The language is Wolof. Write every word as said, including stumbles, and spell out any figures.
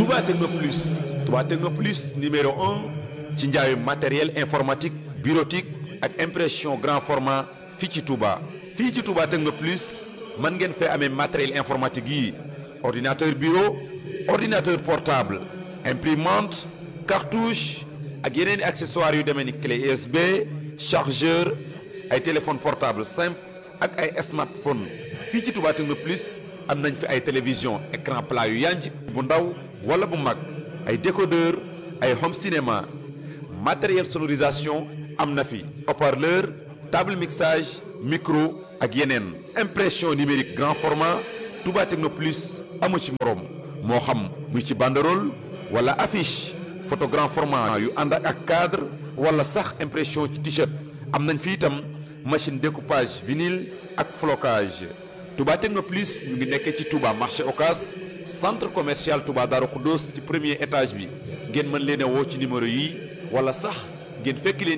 Touba Techno Plus Touba Techno Plus numéro un ci njaayu matériel informatique bureautique ak impression grand format fii ci Touba. fii ci Touba Techno Plus mën ngeen fee amee matériel informatique yi ordinateur bureau ordinateur portable imprimante cartouche ak yeneen i accessoires yu demee ni clé U S B chargeur ay téléphone portable simple ak ay smartphone fii ci Touba Techno Plus am nañ fi ay télévision écran plat yu yanj bu ndaw wala bu mag ay décodeur ay home cinéma matériel sonorisation am na fi haut-parleur table mixage micro ak yeneen impression numérique grand format Touba Techno Plus amu ci moroom moo xam muy ci banderole wala affiche photo grand format yu ànd ak cadre wala sax impression ci t-shirt am nañ fi itam machine découpage vinyle ak flocage Touba Techno Plus ñu ngi nekkee ci Touba marché Ocas centre commercial Touba Darou Khoudoss ci premier étage bi ngeen mën leen a woo ci numéro yi wala sax ngeen fekk leen